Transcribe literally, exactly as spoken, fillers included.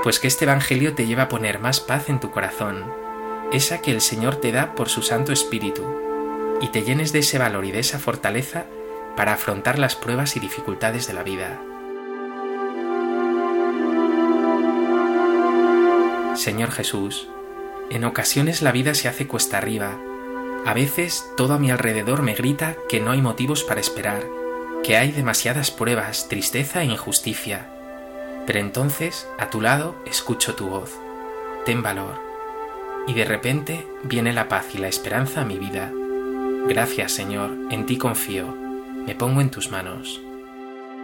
pues que este Evangelio te lleva a poner más paz en tu corazón, esa que el Señor te da por su Santo Espíritu, y te llenes de ese valor y de esa fortaleza para afrontar las pruebas y dificultades de la vida. Señor Jesús, en ocasiones la vida se hace cuesta arriba. A veces todo a mi alrededor me grita que no hay motivos para esperar, que hay demasiadas pruebas, tristeza e injusticia. Pero entonces, a tu lado, escucho tu voz. Ten valor. Y de repente viene la paz y la esperanza a mi vida. Gracias, Señor, en ti confío. Me pongo en tus manos.